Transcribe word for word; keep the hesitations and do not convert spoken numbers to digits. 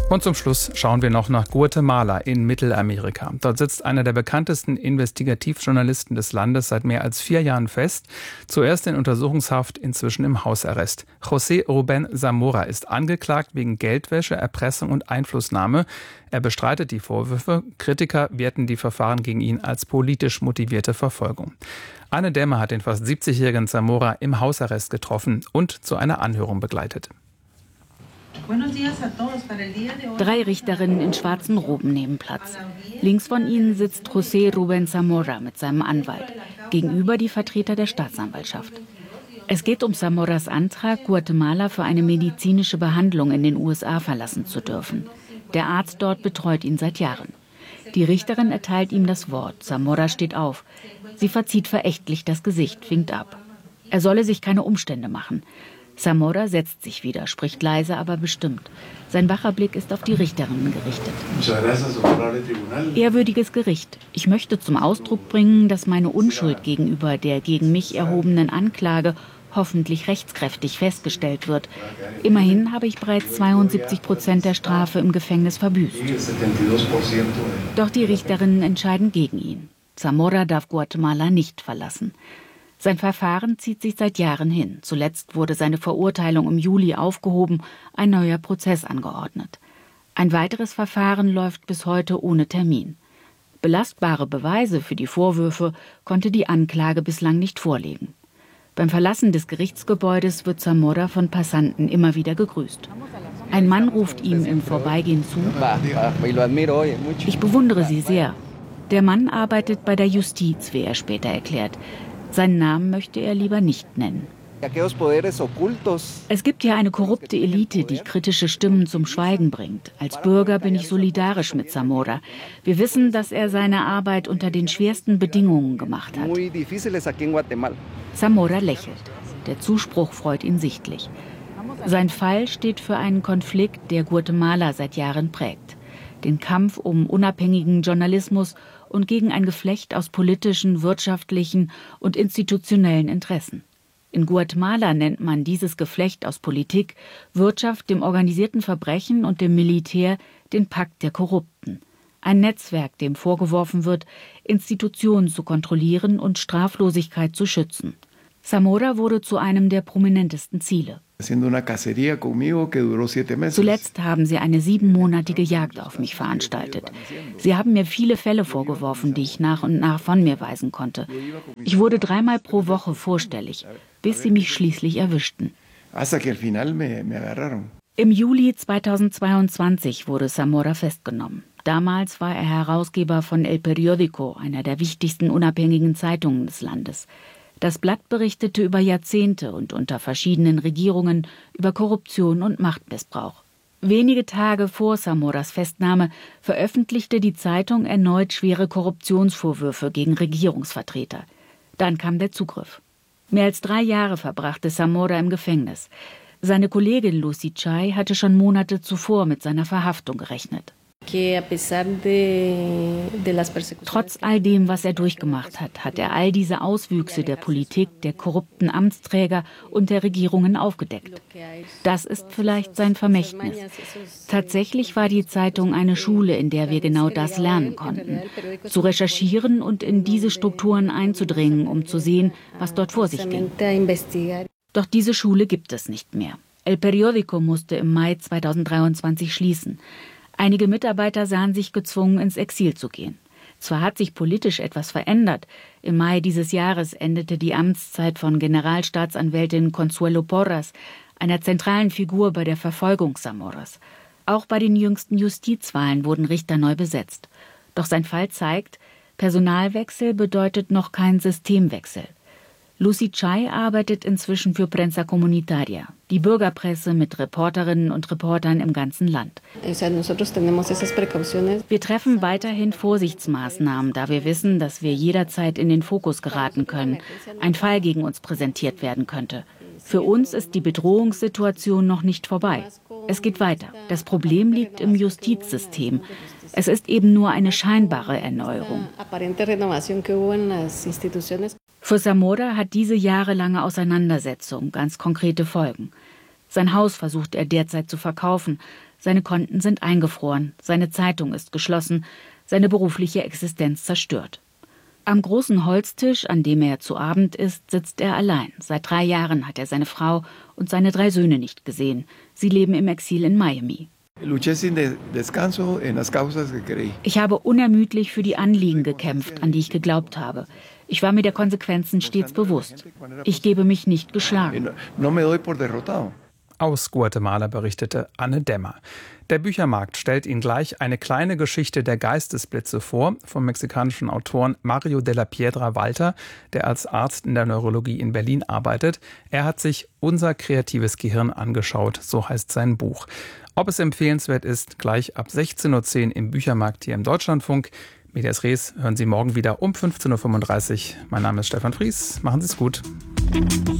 Und zum Schluss schauen wir noch nach Guatemala in Mittelamerika. Dort sitzt einer der bekanntesten Investigativjournalisten des Landes seit mehr als vier Jahren fest. Zuerst in Untersuchungshaft, inzwischen im Hausarrest. José Rubén Zamora ist angeklagt wegen Geldwäsche, Erpressung und Einflussnahme. Er bestreitet die Vorwürfe. Kritiker werten die Verfahren gegen ihn als politisch motivierte Verfolgung. Anne Dämmer hat den fast siebzigjährigen Zamora im Hausarrest getroffen und zu einer Anhörung begleitet. Drei Richterinnen in schwarzen Roben nehmen Platz. Links von ihnen sitzt José Rubén Zamora mit seinem Anwalt. Gegenüber die Vertreter der Staatsanwaltschaft. Es geht um Zamoras Antrag, Guatemala für eine medizinische Behandlung in den U S A verlassen zu dürfen. Der Arzt dort betreut ihn seit Jahren. Die Richterin erteilt ihm das Wort. Zamora steht auf. Sie verzieht verächtlich das Gesicht, winkt ab. Er solle sich keine Umstände machen. Zamora setzt sich wieder, spricht leise, aber bestimmt. Sein wacher Blick ist auf die Richterinnen gerichtet. Ehrwürdiges Gericht, ich möchte zum Ausdruck bringen, dass meine Unschuld gegenüber der gegen mich erhobenen Anklage hoffentlich rechtskräftig festgestellt wird. Immerhin habe ich bereits zweiundsiebzig Prozent der Strafe im Gefängnis verbüßt. Doch die Richterinnen entscheiden gegen ihn. Zamora darf Guatemala nicht verlassen. Sein Verfahren zieht sich seit Jahren hin. Zuletzt wurde seine Verurteilung im Juli aufgehoben, ein neuer Prozess angeordnet. Ein weiteres Verfahren läuft bis heute ohne Termin. Belastbare Beweise für die Vorwürfe konnte die Anklage bislang nicht vorlegen. Beim Verlassen des Gerichtsgebäudes wird Zamora von Passanten immer wieder gegrüßt. Ein Mann ruft ihm im Vorbeigehen zu: Ich bewundere Sie sehr. Der Mann arbeitet bei der Justiz, wie er später erklärt. Seinen Namen möchte er lieber nicht nennen. Es gibt ja eine korrupte Elite, die kritische Stimmen zum Schweigen bringt. Als Bürger bin ich solidarisch mit Zamora. Wir wissen, dass er seine Arbeit unter den schwersten Bedingungen gemacht hat. Zamora lächelt. Der Zuspruch freut ihn sichtlich. Sein Fall steht für einen Konflikt, der Guatemala seit Jahren prägt. Den Kampf um unabhängigen Journalismus und gegen ein Geflecht aus politischen, wirtschaftlichen und institutionellen Interessen. In Guatemala nennt man dieses Geflecht aus Politik, Wirtschaft, dem organisierten Verbrechen und dem Militär den Pakt der Korrupten. Ein Netzwerk, dem vorgeworfen wird, Institutionen zu kontrollieren und Straflosigkeit zu schützen. Zamora wurde zu einem der prominentesten Ziele. Zuletzt haben sie eine siebenmonatige Jagd auf mich veranstaltet. Sie haben mir viele Fälle vorgeworfen, die ich nach und nach von mir weisen konnte. Ich wurde dreimal pro Woche vorstellig, bis sie mich schließlich erwischten. Im Juli zweitausendzweiundzwanzig wurde Zamora festgenommen. Damals war er Herausgeber von El Periódico, einer der wichtigsten unabhängigen Zeitungen des Landes. Das Blatt berichtete über Jahrzehnte und unter verschiedenen Regierungen über Korruption und Machtmissbrauch. Wenige Tage vor Zamoras Festnahme veröffentlichte die Zeitung erneut schwere Korruptionsvorwürfe gegen Regierungsvertreter. Dann kam der Zugriff. Mehr als drei Jahre verbrachte Zamora im Gefängnis. Seine Kollegin Lucy Chay hatte schon Monate zuvor mit seiner Verhaftung gerechnet. Trotz all dem, was er durchgemacht hat, hat er all diese Auswüchse der Politik, der korrupten Amtsträger und der Regierungen aufgedeckt. Das ist vielleicht sein Vermächtnis. Tatsächlich war die Zeitung eine Schule, in der wir genau das lernen konnten. Zu recherchieren und in diese Strukturen einzudringen, um zu sehen, was dort vor sich ging. Doch diese Schule gibt es nicht mehr. El Periódico musste im Mai zweitausenddreiundzwanzig schließen. Einige Mitarbeiter sahen sich gezwungen, ins Exil zu gehen. Zwar hat sich politisch etwas verändert. Im Mai dieses Jahres endete die Amtszeit von Generalstaatsanwältin Consuelo Porras, einer zentralen Figur bei der Verfolgung Zamoras. Auch bei den jüngsten Justizwahlen wurden Richter neu besetzt. Doch sein Fall zeigt, Personalwechsel bedeutet noch kein Systemwechsel. Lucy Chay arbeitet inzwischen für Prensa Comunitaria, die Bürgerpresse mit Reporterinnen und Reportern im ganzen Land. Wir treffen weiterhin Vorsichtsmaßnahmen, da wir wissen, dass wir jederzeit in den Fokus geraten können, ein Fall gegen uns präsentiert werden könnte. Für uns ist die Bedrohungssituation noch nicht vorbei. Es geht weiter. Das Problem liegt im Justizsystem. Es ist eben nur eine scheinbare Erneuerung. Für Zamora hat diese jahrelange Auseinandersetzung ganz konkrete Folgen. Sein Haus versucht er derzeit zu verkaufen. Seine Konten sind eingefroren, seine Zeitung ist geschlossen, seine berufliche Existenz zerstört. Am großen Holztisch, an dem er zu Abend isst, sitzt er allein. Seit drei Jahren hat er seine Frau und seine drei Söhne nicht gesehen. Sie leben im Exil in Miami. Ich habe unermüdlich für die Anliegen gekämpft, an die ich geglaubt habe. Ich war mir der Konsequenzen stets bewusst. Ich gebe mich nicht geschlagen. Aus Guatemala berichtete Anne Dämmer. Der Büchermarkt stellt Ihnen gleich eine kleine Geschichte der Geistesblitze vor, vom mexikanischen Autoren Mario de la Piedra Walter, der als Arzt in der Neurologie in Berlin arbeitet. Er hat sich Unser kreatives Gehirn angeschaut, so heißt sein Buch. Ob es empfehlenswert ist, gleich ab sechzehn Uhr zehn im Büchermarkt hier im Deutschlandfunk. Medias Res hören Sie morgen wieder um fünfzehn Uhr fünfunddreißig. Mein Name ist Stefan Fries. Machen Sie es gut.